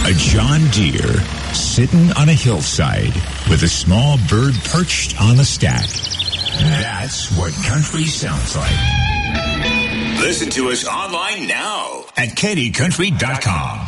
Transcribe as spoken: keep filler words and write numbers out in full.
A John Deere sitting on a hillside with a small bird perched on a stack. That's what country sounds like. Listen to us online now at Katy Country dot com.